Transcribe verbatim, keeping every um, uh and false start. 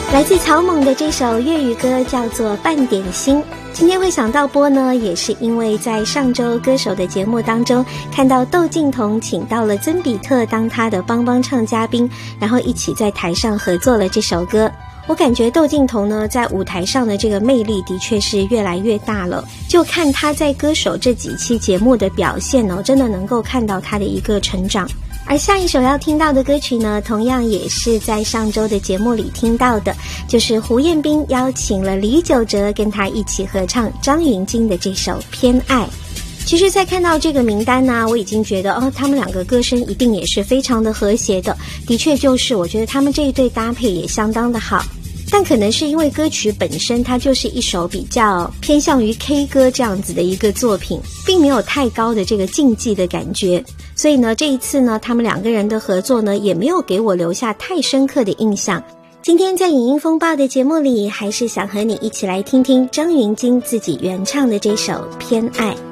来自草蜢的这首粤语歌叫做《半点心》。今天会想到播呢，也是因为在上周歌手的节目当中看到窦靖童请到了曾比特当他的帮帮唱嘉宾，然后一起在台上合作了这首歌。我感觉窦靖童呢在舞台上的这个魅力的确是越来越大了，就看他在歌手这几期节目的表现哦，真的能够看到他的一个成长。而下一首要听到的歌曲呢，同样也是在上周的节目里听到的，就是胡彦斌邀请了李玖哲跟他一起合唱张芸京的这首《偏爱》。其实在看到这个名单呢，我已经觉得哦，他们两个歌声一定也是非常的和谐的，的确就是我觉得他们这一对搭配也相当的好。但可能是因为歌曲本身它就是一首比较偏向于 K 歌这样子的一个作品，并没有太高的这个竞技的感觉，所以呢这一次呢他们两个人的合作呢也没有给我留下太深刻的印象。今天在影音风暴的节目里，还是想和你一起来听听张芸京自己原唱的这首《偏爱》。